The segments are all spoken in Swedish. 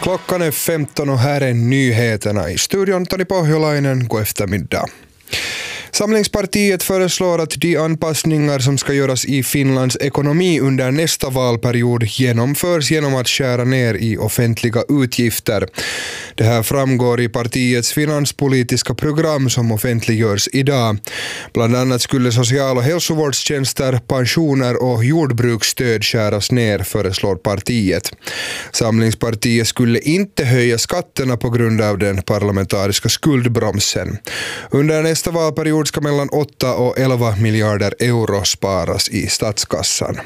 Klockan är 15 och här är nyheterna. I studion Toni Pohjolainen, god eftermiddag. Samlingspartiet föreslår att de anpassningar som ska göras i Finlands ekonomi under nästa valperiod genomförs genom att skära ner i offentliga utgifter. Det här framgår i partiets finanspolitiska program som offentliggörs idag. Bland annat skulle social- och hälsovårdstjänster, pensioner och jordbruksstöd skäras ner, föreslår partiet. Samlingspartiet skulle inte höja skatterna på grund av den parlamentariska skuldbromsen. Under nästa valperiod ska mellan 8 och 11 miljarder euro sparas i statskassan.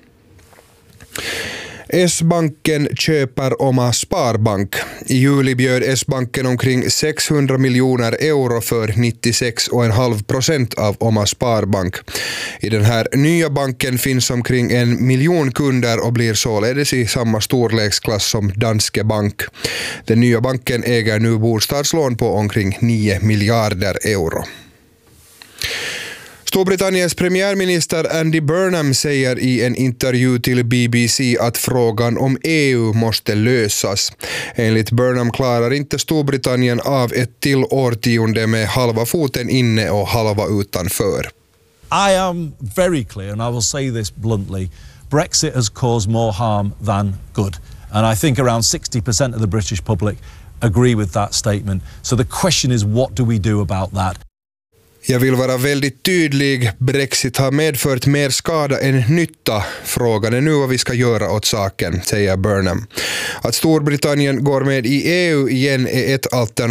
S-banken köper Oma Sparbank. I juli bjöd S-banken omkring 600 miljoner euro för 96,5% av Oma Sparbank. I den här nya banken finns omkring 1 miljon kunder och blir således i samma storleksklass som Danske Bank. Den nya banken äger nu bostadslån på omkring 9 miljarder euro. Storbritanniens premiärminister Andy Burnham säger i en intervju till BBC att frågan om EU måste lösas. Enligt Burnham klarar inte Storbritannien av ett till årtionde med halva foten inne och halva utanför. I am very clear, and I will say this bluntly, Brexit has caused more harm than good. And I think around 60% of the British public agree with that statement. So the question is, what do we do about that? Jag vill vara väldigt tydlig. Brexit har medfört mer skada än nytta. Frågan är nu vad vi ska göra åt saken, säger Burnham. Att Storbritannien går med i EU igen är ett alternativ.